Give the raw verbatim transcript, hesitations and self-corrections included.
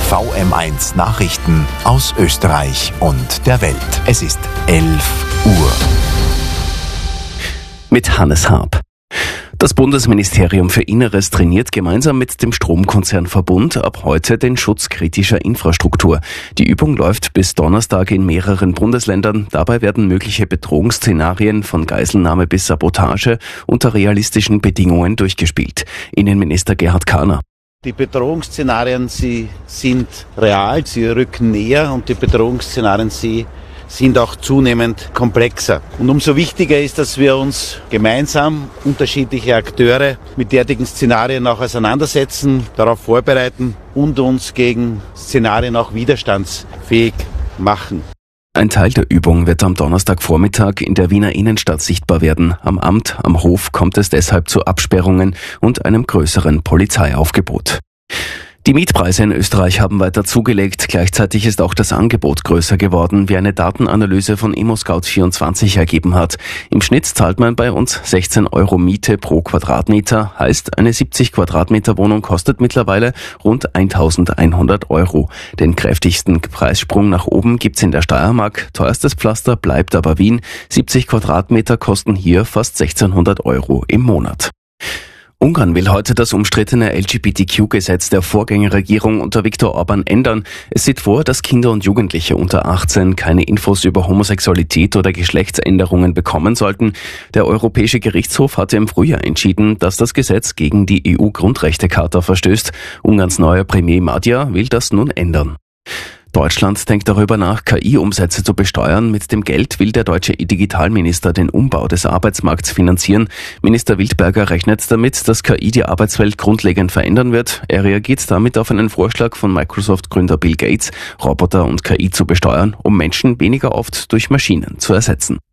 V M eins Nachrichten aus Österreich und der Welt. Es ist elf Uhr. Mit Hannes Haab. Das Bundesministerium für Inneres trainiert gemeinsam mit dem Stromkonzern Verbund ab heute den Schutz kritischer Infrastruktur. Die Übung läuft bis Donnerstag in mehreren Bundesländern. Dabei werden mögliche Bedrohungsszenarien von Geiselnahme bis Sabotage unter realistischen Bedingungen durchgespielt. Innenminister Gerhard Kahner. Die Bedrohungsszenarien, sie sind real, sie rücken näher und die Bedrohungsszenarien, sie sind auch zunehmend komplexer. Und umso wichtiger ist, dass wir uns gemeinsam, unterschiedliche Akteure, mit derartigen Szenarien auch auseinandersetzen, darauf vorbereiten und uns gegen Szenarien auch widerstandsfähig machen. Ein Teil der Übung wird am Donnerstagvormittag in der Wiener Innenstadt sichtbar werden. Am Amt, am Hof kommt es deshalb zu Absperrungen und einem größeren Polizeiaufgebot. Die Mietpreise in Österreich haben weiter zugelegt. Gleichzeitig ist auch das Angebot größer geworden, wie eine Datenanalyse von ImmoScout vierundzwanzig ergeben hat. Im Schnitt zahlt man bei uns sechzehn Euro Miete pro Quadratmeter. Heißt, eine siebzig Quadratmeter Wohnung kostet mittlerweile rund eintausendeinhundert Euro. Den kräftigsten Preissprung nach oben gibt's in der Steiermark. Teuerstes Pflaster bleibt aber Wien. siebzig Quadratmeter kosten hier fast sechzehnhundert Euro im Monat. Ungarn will heute das umstrittene L G B T Q-Gesetz der Vorgängerregierung unter Viktor Orban ändern. Es sieht vor, dass Kinder und Jugendliche unter achtzehn keine Infos über Homosexualität oder Geschlechtsänderungen bekommen sollten. Der Europäische Gerichtshof hatte im Frühjahr entschieden, dass das Gesetz gegen die E U-Grundrechtecharta verstößt. Ungarns neuer Premier Magyar will das nun ändern. Deutschland denkt darüber nach, K I-Umsätze zu besteuern. Mit dem Geld will der deutsche Digitalminister den Umbau des Arbeitsmarkts finanzieren. Minister Wildberger rechnet damit, dass K I die Arbeitswelt grundlegend verändern wird. Er reagiert damit auf einen Vorschlag von Microsoft-Gründer Bill Gates, Roboter und K I zu besteuern, um Menschen weniger oft durch Maschinen zu ersetzen.